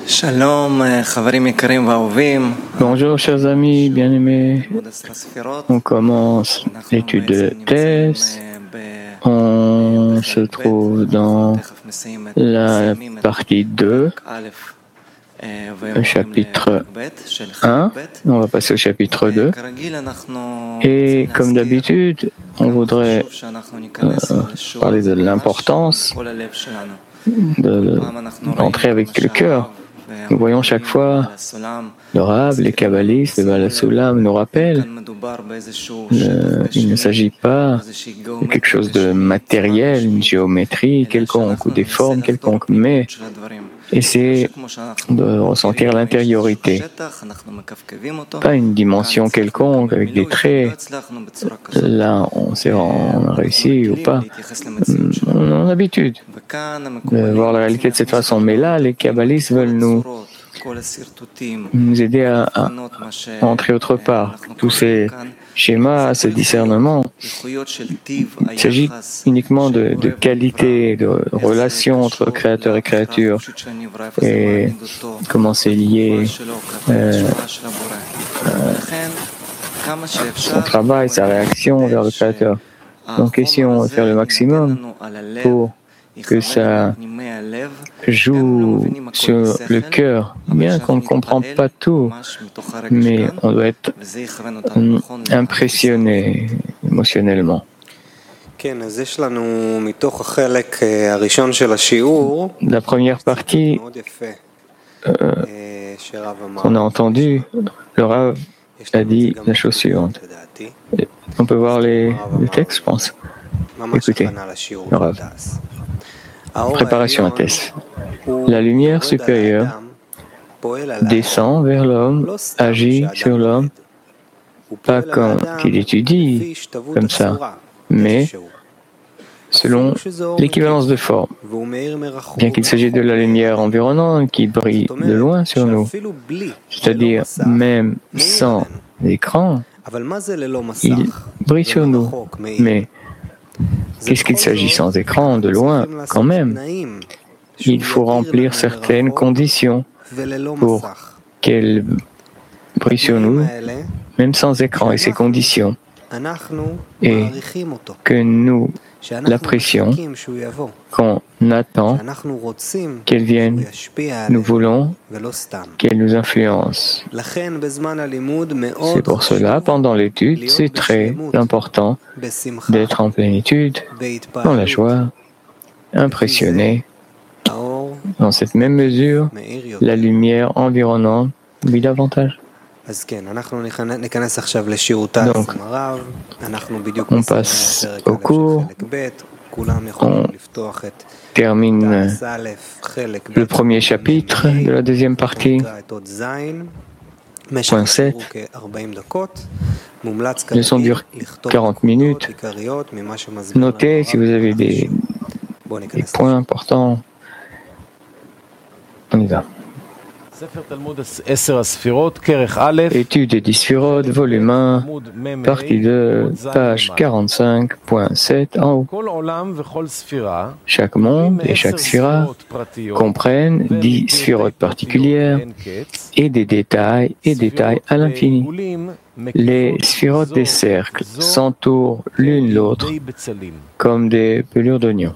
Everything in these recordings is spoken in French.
Bonjour chers amis bien-aimés, on commence l'étude de thèse, on se trouve dans la partie 2, le chapitre 1, on va passer au chapitre 2 et comme d'habitude on voudrait parler de l'importance d'entrer avec le cœur. Nous voyons chaque fois le Rav, les kabbalistes, le Baal HaSulam nous rappellent il ne s'agit pas de quelque chose de matériel, une géométrie quelconque ou des formes quelconques, mais essayer de ressentir l'intériorité, pas une dimension quelconque avec des traits. Là, on sait on a réussi ou pas. On a l'habitude de voir la réalité de cette façon. Mais là, les kabbalistes veulent nous aider à entrer autre part. Tous ces schémas, ces discernements, il s'agit uniquement de qualité, de relation entre créateur et créature, et comment c'est lié son travail, sa réaction vers le créateur. Donc essayons de faire le maximum pour que ça joue sur le cœur, bien qu'on ne comprend pas tout, mais on doit être impressionné émotionnellement. La première partie qu'on a entendue, le Rav a dit la chose suivante. On peut voir les textes, je pense. Écoutez, le Rav. Préparation à test. La lumière supérieure descend vers l'homme, agit sur l'homme, pas comme qu'il étudie comme ça, mais selon l'équivalence de forme. Bien qu'il s'agisse de la lumière environnante qui brille de loin sur nous, c'est-à-dire même sans écran, il brille sur nous. Mais qu'est-ce qu'il s'agit sans écran, de loin, quand même? Il faut remplir certaines conditions pour qu'elle brille sur nous, même sans écran, et ces conditions, et que nous l'apprécions, qu'on attend qu'elle vienne, nous voulons qu'elle nous influence. C'est pour cela, pendant l'étude, c'est très important d'être en plénitude, dans la joie, impressionné. Dans cette même mesure, la lumière environnante brille davantage. Donc, on passe au cours, on termine le premier chapitre de la deuxième partie, point 7. La leçon dure 40 minutes. Notez si vous avez des points importants. On y va. Étude des 10 Sphirot, volume 1, partie 2, page 45.7 en haut. Chaque monde et chaque sphira comprennent 10 Sphirot particulières et des détails à l'infini. Les Sphirot des cercles s'entourent l'une l'autre comme des pelures d'oignons.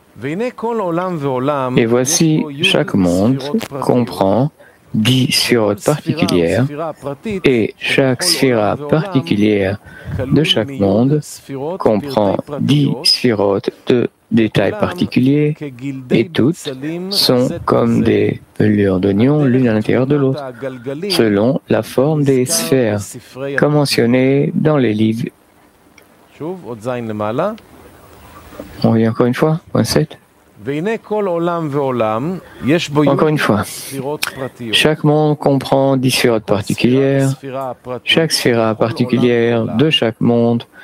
Et voici, chaque monde comprend 10 sphirotes particulières, et chaque sphira particulière de chaque monde comprend 10 sphirotes de détails particuliers, et toutes sont comme des pelures d'oignons l'une à l'intérieur de l'autre, selon la forme des sphères, comme mentionné dans les livres. On revient encore une fois, point 7. Encore une fois, chaque monde comprend 10 sphirotes particulières. Chaque sphira particulière de chaque monde